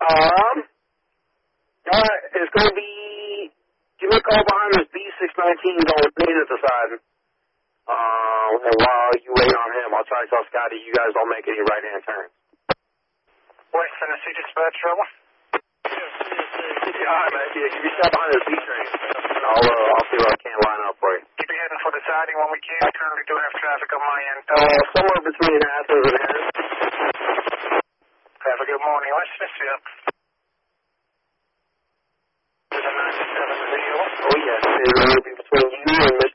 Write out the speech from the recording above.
It's going to be, give me a call behind this B619 going in at the side. And while you wait on him, I'll try to tell Scotty you guys don't make any right-hand turns. West Tennessee dispatch trouble? Yeah, all right, man. Yeah, give me a shot behind this B train. I'll see what I can line up for you. Keep you heading for the siding when we can. Currently do have traffic on my end. Somewhere between Athens and Harris. Have a good morning. Let's miss you. Is it 97 video? Oh, yes. It will be between you and